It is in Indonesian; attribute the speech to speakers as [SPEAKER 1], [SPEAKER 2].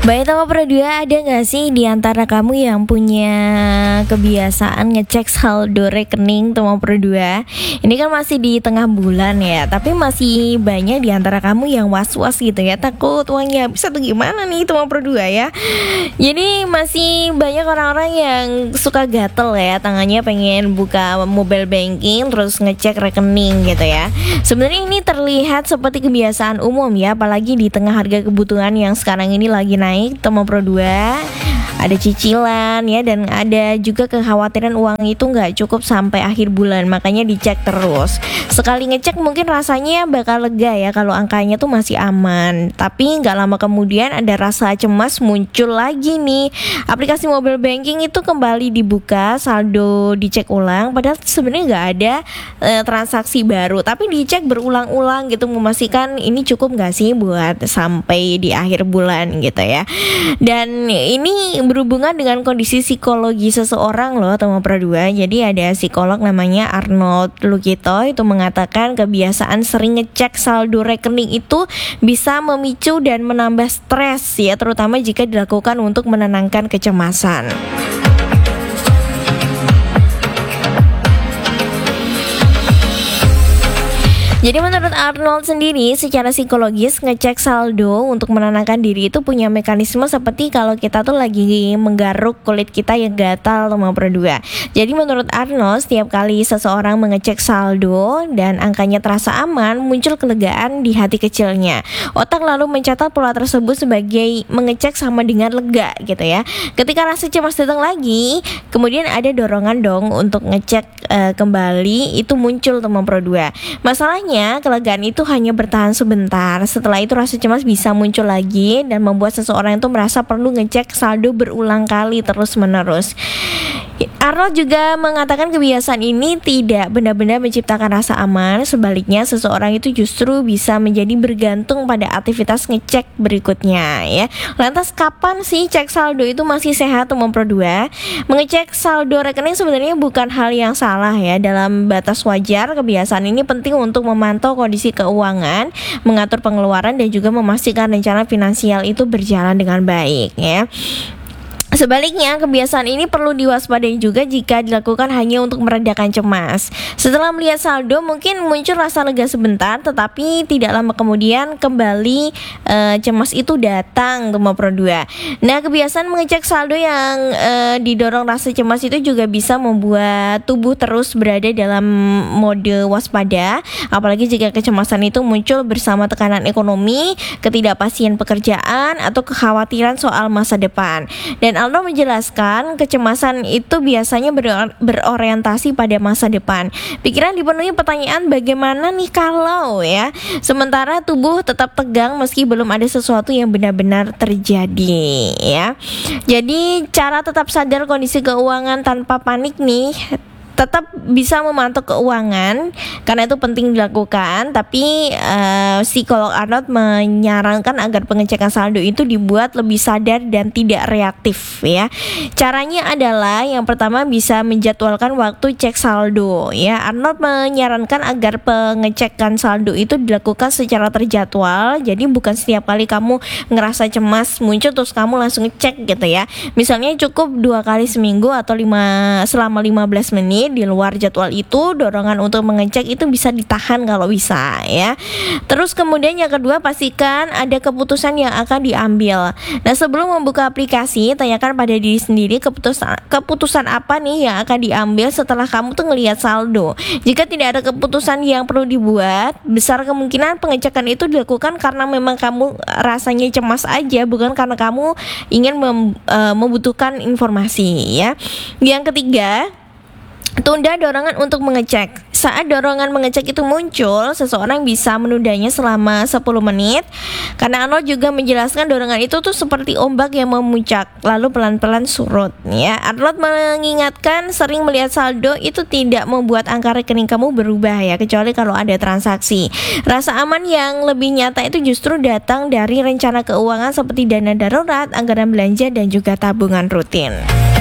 [SPEAKER 1] Baik teman berdua, ada gak sih di antara kamu yang punya kebiasaan ngecek saldo rekening teman berdua? Ini kan masih di tengah bulan ya, tapi masih banyak di antara kamu yang was-was gitu ya, takut uangnya habis atau gimana nih teman berdua ya. Jadi masih banyak orang-orang yang suka gatel ya, tangannya pengen buka mobile banking terus ngecek rekening gitu ya. Sebenarnya ini terlihat seperti kebiasaan umum ya, apalagi di tengah harga kebutuhan yang sekarang ini lagi naik teman Pro 2. Ada cicilan ya, dan ada juga kekhawatiran uang itu nggak cukup sampai akhir bulan, makanya dicek terus. Sekali ngecek mungkin rasanya bakal lega ya kalau angkanya tuh masih aman, tapi nggak lama kemudian ada rasa cemas muncul lagi nih. Aplikasi mobile banking itu kembali dibuka, saldo dicek ulang, padahal sebenarnya nggak ada transaksi baru, tapi dicek berulang-ulang gitu, memastikan ini cukup nggak sih buat sampai di akhir bulan gitu ya. Dan ini berhubungan dengan kondisi psikologi seseorang loh teman Pro 2. Jadi ada psikolog namanya Arnold Lukito itu mengatakan kebiasaan sering ngecek saldo rekening itu bisa memicu dan menambah stres ya, terutama jika dilakukan untuk menenangkan kecemasan. Jadi menurut Arnold sendiri, secara psikologis ngecek saldo untuk menenangkan diri itu punya mekanisme seperti kalau kita tuh lagi menggaruk kulit kita yang gatal teman Pro 2. Jadi menurut Arnold, setiap kali seseorang mengecek saldo dan angkanya terasa aman, muncul kelegaan di hati kecilnya. Otak lalu mencatat pola tersebut sebagai mengecek sama dengan lega gitu ya. Ketika rasa cemas datang lagi, kemudian ada dorongan dong untuk ngecek kembali, itu muncul teman Pro 2. Masalahnya kelegaan itu hanya bertahan sebentar. Setelah itu rasa cemas bisa muncul lagi dan membuat seseorang itu merasa perlu ngecek saldo berulang kali terus menerus. Arnold juga mengatakan kebiasaan ini tidak benar-benar menciptakan rasa aman. Sebaliknya, seseorang itu justru bisa menjadi bergantung pada aktivitas ngecek berikutnya ya. Lantas kapan sih cek saldo itu masih sehat teman Pro 2? Mengecek saldo rekening sebenarnya bukan hal yang salah ya. Dalam batas wajar, kebiasaan ini penting untuk memantau kondisi keuangan, mengatur pengeluaran, dan juga memastikan rencana finansial itu berjalan dengan baik ya. Sebaliknya, kebiasaan ini perlu diwaspadai juga jika dilakukan hanya untuk meredakan cemas. Setelah melihat saldo, mungkin muncul rasa lega sebentar, tetapi tidak lama kemudian kembali cemas itu datang teman Pro 2. Nah, kebiasaan mengecek saldo yang didorong rasa cemas itu juga bisa membuat tubuh terus berada dalam mode waspada, apalagi jika kecemasan itu muncul bersama tekanan ekonomi, ketidakpastian pekerjaan, atau kekhawatiran soal masa depan. Dan Arnold menjelaskan kecemasan itu biasanya berorientasi pada masa depan. Pikiran dipenuhi pertanyaan bagaimana nih kalau ya, sementara tubuh tetap tegang meski belum ada sesuatu yang benar-benar terjadi ya. Jadi cara tetap sadar kondisi keuangan tanpa panik nih, tetap bisa memantau keuangan karena itu penting dilakukan, tapi psikolog Arnold menyarankan agar pengecekan saldo itu dibuat lebih sadar dan tidak reaktif ya. Caranya adalah yang pertama bisa menjadwalkan waktu cek saldo ya. Arnold menyarankan agar pengecekan saldo itu dilakukan secara terjadwal, jadi bukan setiap kali kamu ngerasa cemas muncul terus kamu langsung cek gitu ya. Misalnya cukup 2 kali seminggu atau selama 15 menit. Di luar jadwal itu, dorongan untuk mengecek itu bisa ditahan kalau bisa ya. Terus kemudian yang kedua, pastikan ada keputusan yang akan diambil. Nah, sebelum membuka aplikasi, tanyakan pada diri sendiri keputusan apa nih yang akan diambil setelah kamu tuh ngelihat saldo. Jika tidak ada keputusan yang perlu dibuat, besar kemungkinan pengecekan itu dilakukan karena memang kamu rasanya cemas aja, bukan karena kamu ingin membutuhkan informasi ya. Yang ketiga, tunda dorongan untuk mengecek. Saat dorongan mengecek itu muncul, seseorang bisa menundanya selama 10 menit. Karena Arnold juga menjelaskan dorongan itu tuh seperti ombak yang memuncak lalu pelan-pelan surut ya. Arnold mengingatkan sering melihat saldo itu tidak membuat angka rekening kamu berubah ya, kecuali kalau ada transaksi. Rasa aman yang lebih nyata itu justru datang dari rencana keuangan seperti dana darurat, anggaran belanja, dan juga tabungan rutin.